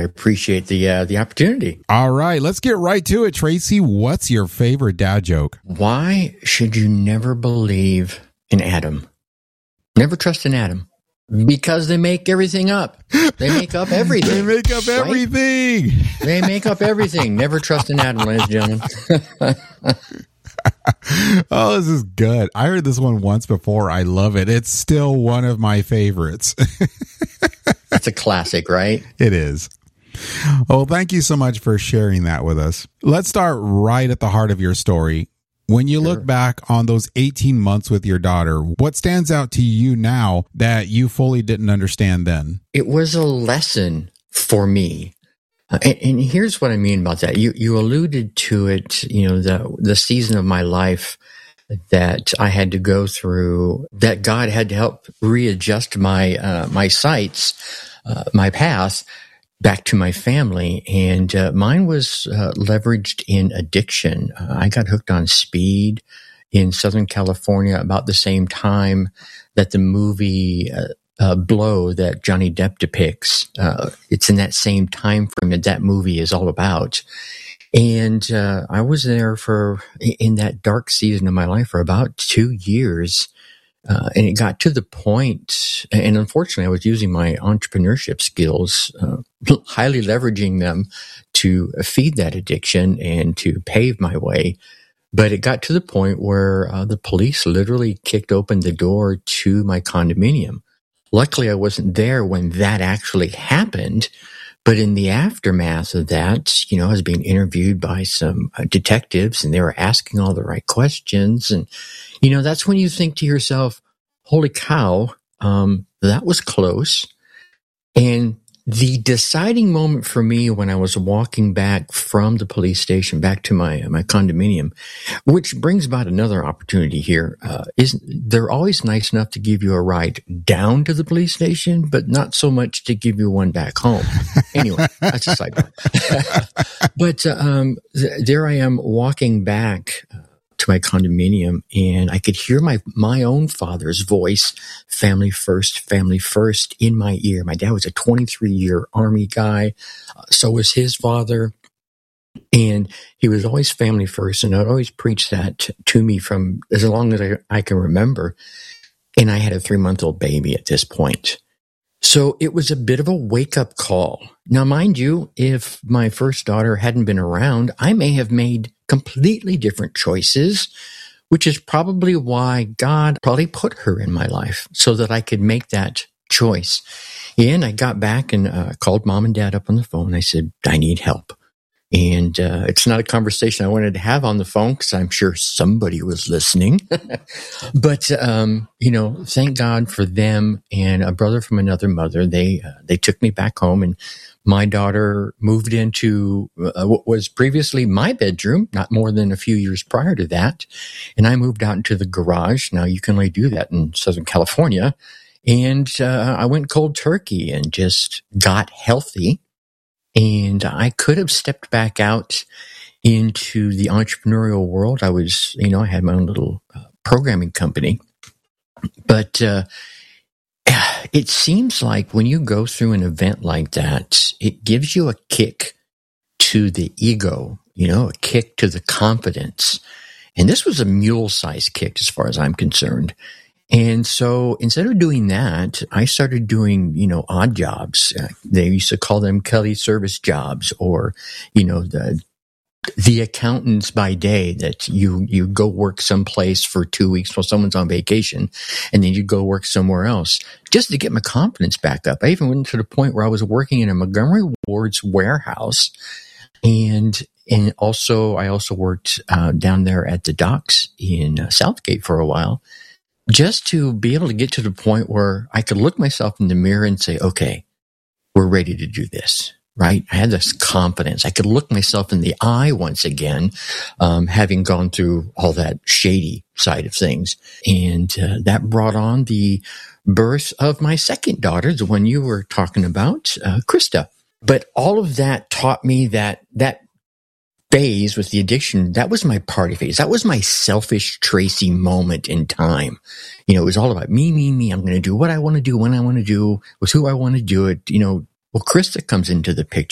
appreciate the opportunity. All right, let's get right to it. Tracy, what's your favorite dad joke? Why should you never believe in Adam? Never trust in Adam. Because they make everything up. They make up everything. They make up everything. Right? They make up everything. Never trust in Adam, ladies and gentlemen. Oh, this is good. I heard this one once before. I love it. It's still one of my favorites. That's a classic, right? It is. Well, thank you so much for sharing that with us. Let's start right at the heart of your story. When you look back on those 18 months with your daughter, what stands out to you now that you fully didn't understand then? It was a lesson for me. And here's what I mean about that. You alluded to it, the season of my life that I had to go through, that God had to help readjust my sights, my path back to my family. And mine was leveraged in addiction. I got hooked on speed in Southern California about the same time that the movie Blow that Johnny Depp depicts. It's in that same time frame that movie is all about. And I was there in that dark season of my life for about 2 years. And it got to the point, and unfortunately, I was using my entrepreneurship skills, highly leveraging them to feed that addiction and to pave my way. But it got to the point where the police literally kicked open the door to my condominium. Luckily, I wasn't there when that actually happened. But in the aftermath of that, I was being interviewed by some detectives, and they were asking all the right questions. And, that's when you think to yourself, holy cow, that was close. And the deciding moment for me when I was walking back from the police station back to my condominium, which brings about another opportunity here, is they're always nice enough to give you a ride down to the police station, but not so much to give you one back home. Anyway, that's a side note. But there I am walking back to my condominium, and I could hear my own father's voice, family first, in my ear. My dad was a 23-year Army guy. So was his father. And he was always family first. And I'd always preach that to me from as long as I can remember. And I had a 3-month-old baby at this point. So it was a bit of a wake-up call. Now, mind you, if my first daughter hadn't been around, I may have made completely different choices, which is probably why God probably put her in my life so that I could make that choice. And I got back and called mom and dad up on the phone. I said, I need help. And it's not a conversation I wanted to have on the phone because I'm sure somebody was listening. But, thank God for them and a brother from another mother. They took me back home, and my daughter moved into what was previously my bedroom, not more than a few years prior to that. And I moved out into the garage. Now, you can only do that in Southern California. And I went cold turkey and just got healthy. And I could have stepped back out into the entrepreneurial world. I was, I had my own little programming company. But it seems like when you go through an event like that, it gives you a kick to the ego, a kick to the confidence. And this was a mule-sized kick as far as I'm concerned. And so instead of doing that, I started doing, odd jobs. They used to call them Kelly service jobs, or, the accountants by day, that you go work someplace for 2 weeks while someone's on vacation, and then you go work somewhere else just to get my confidence back up. I even went to the point where I was working in a Montgomery Ward's warehouse, and also I also worked down there at the docks in Southgate for a while, just to be able to get to the point where I could look myself in the mirror and say, okay, we're ready to do this, right? I had this confidence. I could look myself in the eye once again, having gone through all that shady side of things. And that brought on the birth of my second daughter, the one you were talking about, Krista. But all of that taught me that phase with the addiction, that was my party phase. That was my selfish Tracy moment in time. It was all about me. I'm going to do what I want to do when I want to do with who I want to do it. Well, Krista comes into the picture.